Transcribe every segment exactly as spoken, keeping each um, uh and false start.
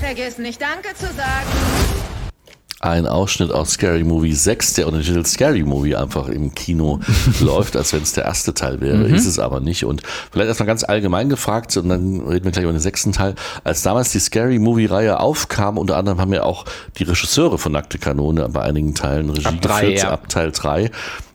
Vergiss nicht Danke zu sagen. Ein Ausschnitt aus Scary Movie sechs, der unter dem Titel Scary Movie einfach im Kino läuft, als wenn es der erste Teil wäre. Mhm. Ist es aber nicht. Und vielleicht erstmal ganz allgemein gefragt, und dann reden wir gleich über den sechsten Teil. Als damals die Scary Movie-Reihe aufkam, unter anderem haben ja auch die Regisseure von Nackte Kanone bei einigen Teilen Regie ab drei, geführt, ja. ab Teil drei.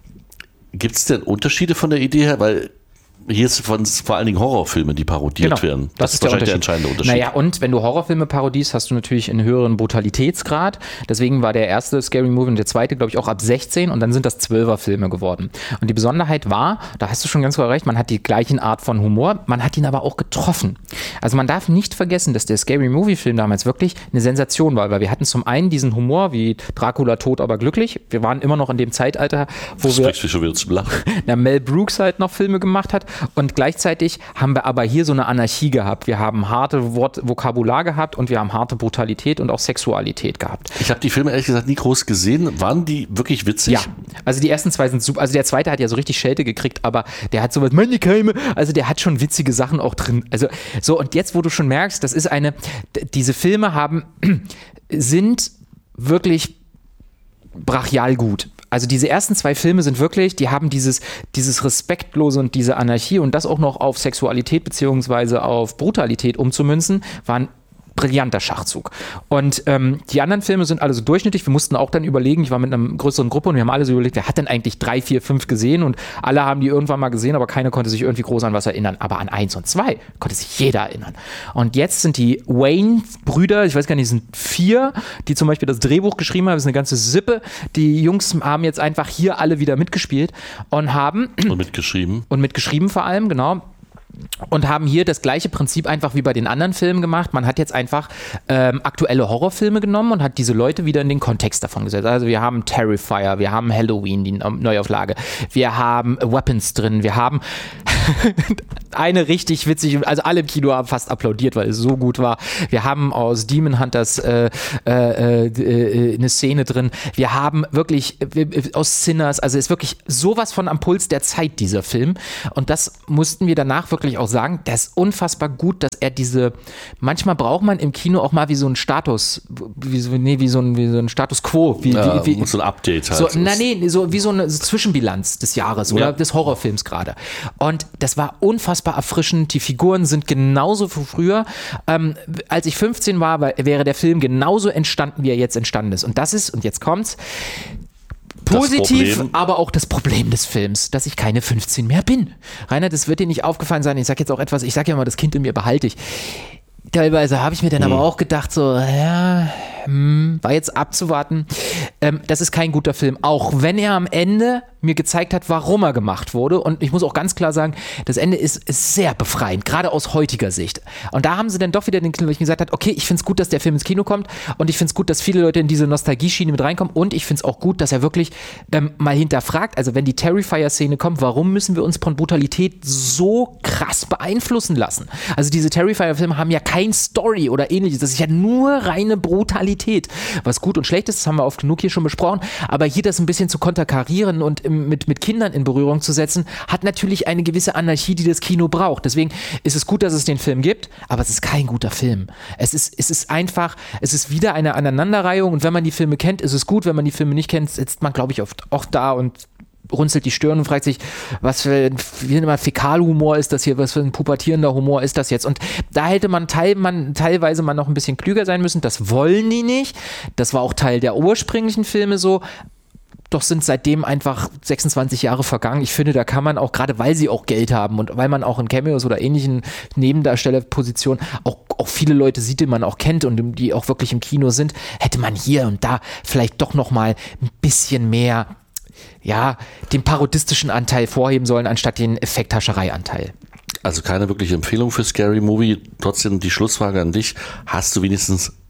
Gibt es denn Unterschiede von der Idee her? Weil hier ist von, vor allen Dingen Horrorfilme, die parodiert genau, werden. Das, das ist wahrscheinlich der, der entscheidende Unterschied. Naja, und wenn du Horrorfilme parodiest, hast du natürlich einen höheren Brutalitätsgrad. Deswegen war der erste Scary Movie und der zweite, glaube ich, auch ab sechzehn und dann sind das Zwölfer-Filme geworden. Und die Besonderheit war, da hast du schon ganz klar recht, man hat die gleichen Art von Humor, man hat ihn aber auch getroffen. Also man darf nicht vergessen, dass der Scary Movie-Film damals wirklich eine Sensation war, weil wir hatten zum einen diesen Humor wie Dracula tot, aber glücklich. Wir waren immer noch in dem Zeitalter, wo das wir schon wieder zum Lachen. Na, Mel Brooks halt noch Filme gemacht hat. Und gleichzeitig haben wir aber hier so eine Anarchie gehabt. Wir haben harte Wort- Vokabular gehabt und wir haben harte Brutalität und auch Sexualität gehabt. Ich habe die Filme ehrlich gesagt nie groß gesehen. Waren die wirklich witzig? Ja, also die ersten zwei sind super. Also der zweite hat ja so richtig Schelte gekriegt, aber der hat sowas, meine Keime, also der hat schon witzige Sachen auch drin. Also so, und jetzt, wo du schon merkst, das ist eine, diese Filme haben, sind wirklich brachial gut. Also diese ersten zwei Filme sind wirklich, die haben dieses, dieses Respektlose und diese Anarchie und das auch noch auf Sexualität beziehungsweise auf Brutalität umzumünzen, waren brillanter Schachzug. Und ähm, die anderen Filme sind alle so durchschnittlich. Wir mussten auch dann überlegen, ich war mit einer größeren Gruppe und wir haben alle so überlegt, wer hat denn eigentlich drei, vier, fünf gesehen? Und alle haben die irgendwann mal gesehen, aber keiner konnte sich irgendwie groß an was erinnern. Aber an eins und zwei konnte sich jeder erinnern. Und jetzt sind die Wayne-Brüder, ich weiß gar nicht, es sind vier, die zum Beispiel das Drehbuch geschrieben haben, das ist eine ganze Sippe. Die Jungs haben jetzt einfach hier alle wieder mitgespielt und haben... Und mitgeschrieben. Und mitgeschrieben vor allem, genau. Und haben hier das gleiche Prinzip einfach wie bei den anderen Filmen gemacht. Man hat jetzt einfach ähm, aktuelle Horrorfilme genommen und hat diese Leute wieder in den Kontext davon gesetzt. Also wir haben Terrifier, wir haben Halloween, die Neuauflage, wir haben Weapons drin, wir haben eine richtig witzige, also alle im Kino haben fast applaudiert, weil es so gut war. Wir haben aus Demon Hunters äh, äh, äh, eine Szene drin. Wir haben wirklich äh, aus Sinners, also ist wirklich sowas von am Puls der Zeit, dieser Film. Und das mussten wir danach wirklich auch sagen, das ist unfassbar gut, dass er diese, manchmal braucht man im Kino auch mal wie so ein Status, wie so, nee, wie so ein, wie so ein Status Quo. Wie, ja, wie, wie, so ein Update halt. So, na, nee, so wie so eine Zwischenbilanz des Jahres oder ja. des Horrorfilms gerade. Und das war unfassbar erfrischend. Die Figuren sind genauso wie früher. Ähm, als ich fünfzehn war, wäre der Film genauso entstanden, wie er jetzt entstanden ist. Und das ist, und jetzt kommt's, positiv, aber auch das Problem des Films, dass ich keine fünfzehn mehr bin. Rainer, das wird dir nicht aufgefallen sein. Ich sag jetzt auch etwas, ich sag ja mal, das Kind in mir behalte ich. Teilweise habe ich mir dann hm. aber auch gedacht, so, ja, hm, war jetzt abzuwarten. Ähm, das ist kein guter Film, auch wenn er am Ende mir gezeigt hat, warum er gemacht wurde. Und ich muss auch ganz klar sagen, das Ende ist, ist sehr befreiend, gerade aus heutiger Sicht. Und da haben sie dann doch wieder den Kino, wo ich gesagt habe, okay, ich finde es gut, dass der Film ins Kino kommt und ich finde es gut, dass viele Leute in diese Nostalgie-Schiene mit reinkommen und ich finde es auch gut, dass er wirklich ähm, mal hinterfragt, also wenn die Terrifier-Szene kommt, warum müssen wir uns von Brutalität so krass beeinflussen lassen? Also diese Terrifier-Filme haben ja kein Story oder ähnliches, das ist ja nur reine Brutalität. Was gut und schlecht ist, das haben wir oft genug hier schon besprochen, aber hier das ein bisschen zu konterkarieren und Mit, mit Kindern in Berührung zu setzen, hat natürlich eine gewisse Anarchie, die das Kino braucht. Deswegen ist es gut, dass es den Film gibt, aber es ist kein guter Film. Es ist, es ist einfach, es ist wieder eine Aneinanderreihung und wenn man die Filme kennt, ist es gut. Wenn man die Filme nicht kennt, sitzt man, glaube ich, oft auch da und runzelt die Stirn und fragt sich, was für ein, wie immer Fäkalhumor ist das hier, was für ein pubertierender Humor ist das jetzt? Und da hätte man, teil, man teilweise mal noch ein bisschen klüger sein müssen. Das wollen die nicht. Das war auch Teil der ursprünglichen Filme so. Doch sind seitdem einfach sechsundzwanzig Jahre vergangen. Ich finde, da kann man auch, gerade weil sie auch Geld haben und weil man auch in Cameos oder ähnlichen Nebendarstellerpositionen auch, auch viele Leute sieht, die man auch kennt und die auch wirklich im Kino sind, hätte man hier und da vielleicht doch nochmal ein bisschen mehr, ja, den parodistischen Anteil vorheben sollen, anstatt den Effekthascherei-Anteil. Also keine wirkliche Empfehlung für Scary Movie. Trotzdem die Schlussfrage an dich. Hast du wenigstens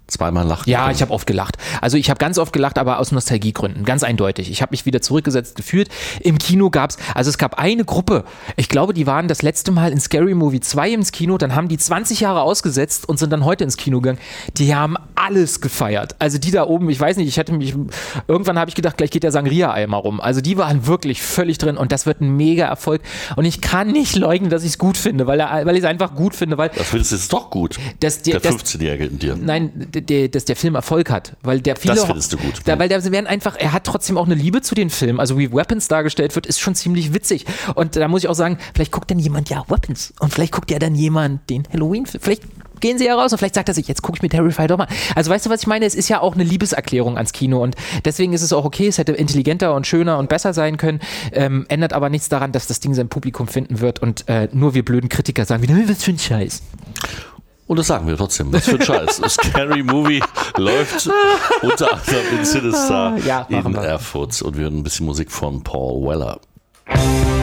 zweimal lachen Ja, können. ich habe oft gelacht. Also ich habe ganz oft gelacht, aber aus Nostalgiegründen, ganz eindeutig. Ich habe mich wieder zurückgesetzt gefühlt. Im Kino gab's, also es gab eine Gruppe, ich glaube, die waren das letzte Mal in Scary Movie zwei ins Kino, dann haben die zwanzig Jahre ausgesetzt und sind dann heute ins Kino gegangen. Die haben alles gefeiert. Also die da oben, ich weiß nicht, ich hatte mich, irgendwann habe ich gedacht, gleich geht der Sangria-Eimer rum. Also die waren wirklich völlig drin und das wird ein mega Erfolg. Und ich kann nicht leugnen, dass ich es gut finde, weil, er, weil ich es einfach gut finde. Weil das findest du jetzt doch gut, dass der, der fünfzehnjährige in dir. Nein, der, dass der Film Erfolg hat, weil der viele, das findest du gut. Da, weil der werden einfach, er hat trotzdem auch eine Liebe zu den Filmen, also wie Weapons dargestellt wird, ist schon ziemlich witzig und da muss ich auch sagen, vielleicht guckt dann jemand ja Weapons und vielleicht guckt ja dann jemand den Halloween-Film, vielleicht gehen sie ja raus und vielleicht sagt er sich, jetzt gucke ich mir Terrifier doch mal. Also weißt du, was ich meine? Es ist ja auch eine Liebeserklärung ans Kino und deswegen ist es auch okay, es hätte intelligenter und schöner und besser sein können, ähm, ändert aber nichts daran, dass das Ding sein Publikum finden wird und äh, nur wir blöden Kritiker sagen wieder, was für ein Scheiß. Und das sagen wir trotzdem. Was für ein Scheiß. Scary Movie läuft unter anderem in Cinestar ja, in wir. Erfurt. Und wir hören ein bisschen Musik von Paul Weller.